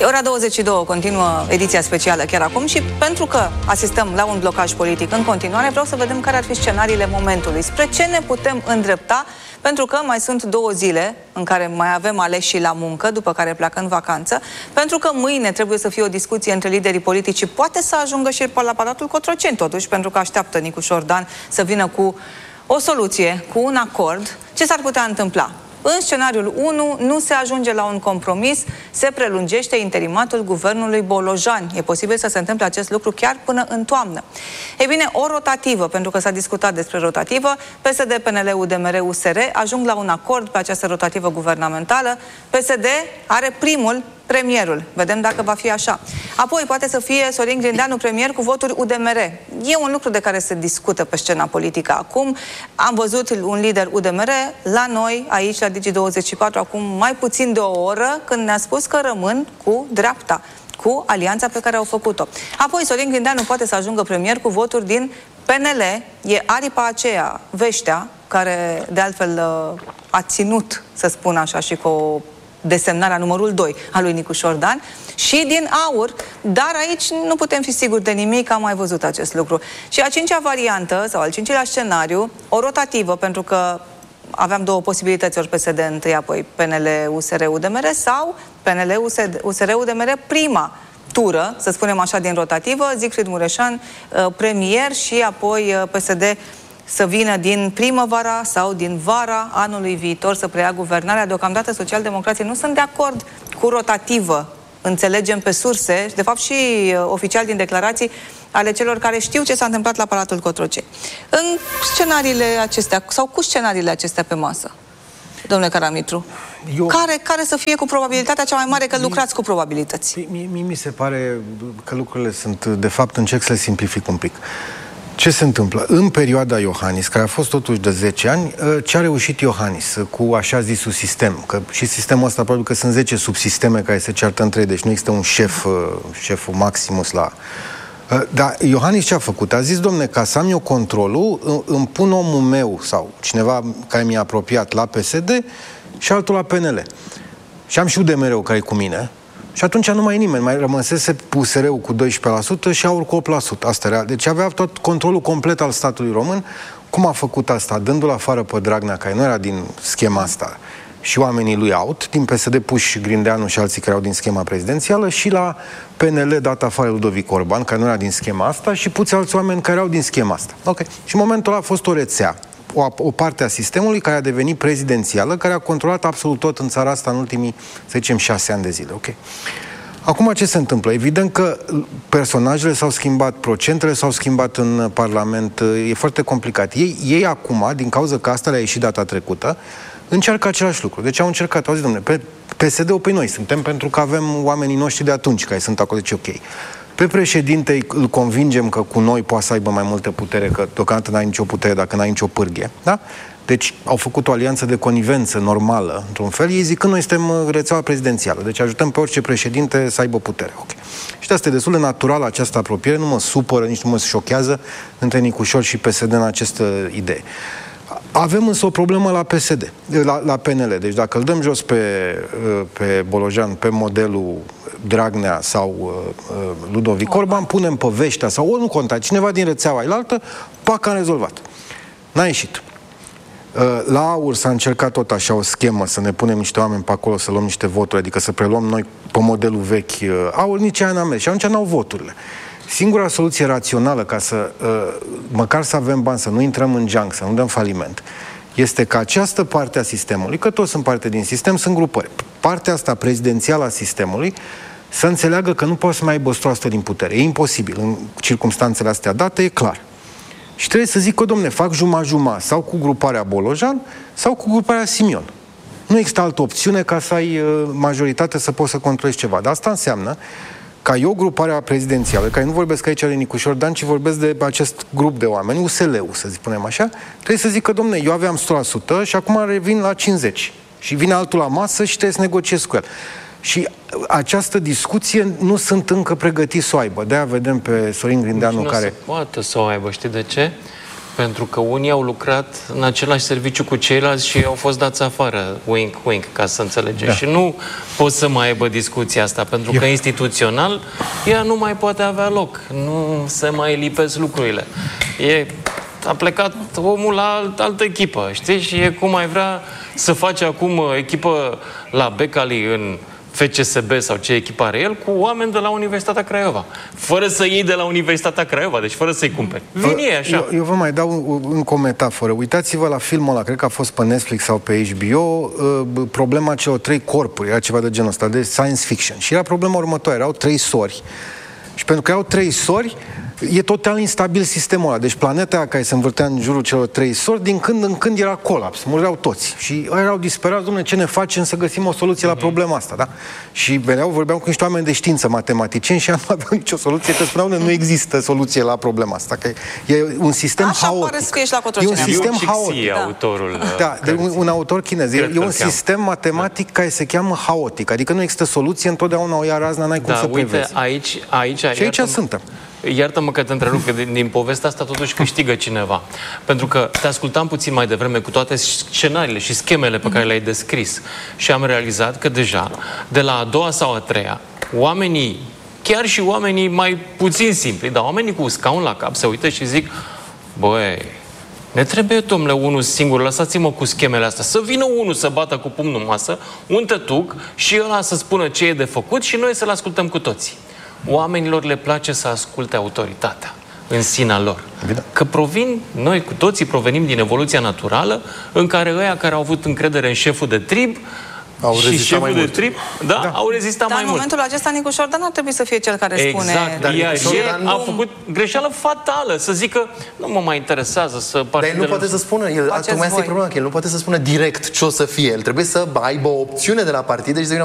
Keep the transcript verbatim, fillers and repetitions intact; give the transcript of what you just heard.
E ora douăzeci și două, continuă ediția specială chiar acum și pentru că asistăm la un blocaj politic în continuare, vreau să vedem care ar fi scenariile momentului. Spre ce ne putem îndrepta, pentru că mai sunt două zile în care mai avem aleși la muncă, după care pleacă în vacanță, pentru că mâine trebuie să fie o discuție între liderii politici și poate să ajungă și la Palatul Cotroceni, totuși, pentru că așteaptă Nicu Șordan să vină cu o soluție, cu un acord. Ce s-ar putea întâmpla? În scenariul unu nu se ajunge la un compromis, se prelungește interimatul guvernului Bolojan. E posibil să se întâmple acest lucru chiar până în toamnă. Ei bine, o rotativă, pentru că s-a discutat despre rotativă, P S D, P N L, U D M R, U S R ajung la un acord pe această rotativă guvernamentală. P S D are primul, premierul. Vedem dacă va fi așa. Apoi poate să fie Sorin Grindeanu premier cu voturi U D M R. E un lucru de care se discută pe scena politică acum. Am văzut un lider U D M R la noi, aici, la Digi douăzeci și patru, acum mai puțin de o oră, când ne-a spus că rămân cu dreapta, cu alianța pe care au făcut-o. Apoi Sorin Grindeanu poate să ajungă premier cu voturi din P N L. E aripa aceea, Veștea, care de altfel a ținut, să spun așa, și cu desemnarea numărul doi a lui Nicu Șordan, și din AUR, dar aici nu putem fi siguri de nimic, am mai văzut acest lucru. Și a cincea variantă, sau al cincilea scenariu, o rotativă, pentru că aveam două posibilități, ori P S D întâi, apoi P N L, U S R, U D M R, sau P N L, U S R, U D M R, prima tură, să spunem așa, din rotativă, Siegfried Mureșan premier și apoi P S D să vină din primăvara sau din vara anului viitor să preia guvernarea. Deocamdată socialdemocrații nu sunt de acord cu rotativă. Înțelegem pe surse, de fapt și oficial din declarații ale celor care știu ce s-a întâmplat la Palatul Cotroceni. În scenariile acestea, sau cu scenariile acestea pe masă, domnule Caramitru, Eu... care, care să fie cu probabilitatea cea mai mare, că lucrați cu probabilități? Mie, mie mi se pare că lucrurile sunt, de fapt, încerc să le simplific un pic. Ce se întâmplă? În perioada Iohannis, care a fost totuși de zece ani, ce a reușit Iohannis cu așa zisul sistem? Că și sistemul ăsta, probabil că sunt zece subsisteme care se ceartă între ei, deci nu există un șef, șeful Maximus la... Dar Iohannis ce a făcut? A zis, domne, ca să am eu controlul, îmi pun omul meu sau cineva care mi-a apropiat la P S D și altul la P N L. Și am și U D M R-ul care e cu mine. Și atunci nu mai e nimeni, mai rămăsese U S R-ul cu doisprezece la sută și AUR cu opt la sută. Asta era. Deci avea tot controlul complet al statului român. Cum a făcut asta? Dându-l afară pe Dragnea, care nu era din schema asta, și oamenii lui out, din P S D puși Grindeanu și alții care erau din schema prezidențială, și la P N L dat afară Ludovic Orban, care nu era din schema asta, și puți alți oameni care erau din schema asta. Ok. Și în momentul ăla a fost o rețea, o, o parte a sistemului care a devenit prezidențială, care a controlat absolut tot în țara asta în ultimii, să zicem, șase ani de zile. Ok. Acum ce se întâmplă? Evident că personajele s-au schimbat, procentele s-au schimbat în Parlament, e foarte complicat. Ei, ei acum, din cauza că asta le-a ieșit data trecută, încearcă același lucru. Deci au încercat, au zis, domnule, pe P S D-ul pe noi suntem pentru că avem oamenii noștri de atunci care sunt acolo, deci ok. Pe președinte îl convingem că cu noi poate să aibă mai multă putere, că deocamdată n-ai nicio putere dacă n-ai nicio pârghie, da? Deci au făcut o alianță de conivență normală, într-un fel, ei zic că noi suntem rețeaua prezidențială, deci ajutăm pe orice președinte să aibă putere. Okay. Și de asta e destul de natural această apropiere, nu mă supără, nici nu mă șochează între Nicușor și P S D în această idee. Avem însă o problemă la P S D, la, la P N L. Deci dacă îl dăm jos pe, pe Bolojan, pe modelul Dragnea sau uh, Ludovic Orban, punem pe Veștea sau o, nu conta, cineva din rețeaua ailaltă, pac, am rezolvat. N-a ieșit. Uh, la AUR s-a încercat tot așa o schemă, să ne punem niște oameni pe acolo, să luăm niște voturi, adică să preluăm noi pe modelul vechi uh, AUR, nici aia n-a mers. Și atunci n-au voturile. Singura soluție rațională ca să, uh, măcar să avem bani, să nu intrăm în geanc, să nu dăm faliment, este că această parte a sistemului, că toți sunt parte din sistem, sunt grupări. Partea asta prezidențială a sistemului să înțeleagă că nu poate să mai aibă o sută la sută din putere. E imposibil. În circumstanțele astea date, e clar. Și trebuie să zic că, domne, fac juma-juma sau cu gruparea Bolojan sau cu gruparea Simion. Nu există altă opțiune ca să ai uh, majoritate să poți să controlezi ceva. Dar asta înseamnă ca eu, gruparea prezidențială, care nu vorbesc aici de Nicu Șordan, ci vorbesc de acest grup de oameni, U S L-ul, să spunem așa, trebuie să zic că, domne, eu aveam o sută la sută și acum revin la cincizeci la sută. Și vine altul la masă și trebuie să negociez cu el. Și această discuție nu sunt încă pregătiți să o aibă. De-aia vedem pe Sorin Grindeanu care... Nu se poate să o aibă, știi de ce? Pentru că unii au lucrat în același serviciu cu ceilalți și au fost dați afară, wink, wink, ca să înțelegeți. Da. Și nu pot să mai aibă discuția asta, pentru că instituțional ea nu mai poate avea loc. Nu se mai lipesc lucrurile. E, a plecat omul la alt, altă echipă, știi? Și e cum mai vrea să face acum echipă la Becali în F C S B sau ce echipă are el, cu oameni de la Universitatea Craiova. Fără să iei de la Universitatea Craiova, deci fără să-i cumperi. Vin ei așa. Eu, eu vă mai dau încă o metaforă. Uitați-vă la filmul ăla, cred că a fost pe Netflix sau pe H B O, problema celor trei corpuri, era ceva de genul ăsta, de science fiction. Și era problema următoare, erau trei sori. Și pentru că erau trei sori, e total instabil sistemul ăla. Deci planeta aia care se învârtea în jurul celor trei sori, din când în când era colaps, mureau toți. Și erau disperați, dom'le, ce ne facem să găsim o soluție la problema asta, da? Și veneau, vorbeam cu niște oameni de știință, matematicieni, și nu aveau nicio soluție, că spuneau, nu există soluție la problema asta, că e un sistem așa haotic. pare să fie și la Cotroceni. E un sistem haotic. Da. Autorul, da, de un, un autor chinez. E, e un sistem matematic da. care se cheamă haotic, adică nu există soluție, întotdeauna o ia razna, n-ai cum da, să uite, prevezi. aici, aici, și aici suntem. Iartă-mă că te întrerup, că din, din povestea asta totuși câștigă cineva. Pentru că te ascultam puțin mai devreme cu toate scenariile și schemele pe care le-ai descris și am realizat că deja, de la a doua sau a treia, oamenii, chiar și oamenii mai puțin simpli, dar oamenii cu scaun la cap se uită și zic: băi, ne trebuie, domnule, unul singur, lăsați-mă cu schemele astea, să vină unul să bată cu pumnul în masă, un tătuc, și ăla să spună ce e de făcut și noi să-l ascultăm cu toții. Oamenilor le place să asculte autoritatea în sinea lor. Evident. Că provin, noi cu toții provenim din evoluția naturală, în care ăia care au avut încredere în șeful de trib au și șeful mai de mult. trib, da, da, au rezistat Dar mai mult. în momentul acesta Nicu Șordan ar trebui să fie cel care exact. spune... Dar iar el a nu... făcut greșeală fatală, să zică: nu mă mai interesează să partidele... Dar el nu poate să spună, el, tocmai asta e problema, că el nu poate să spună direct ce o să fie. El trebuie să aibă o opțiune de la partide și să vină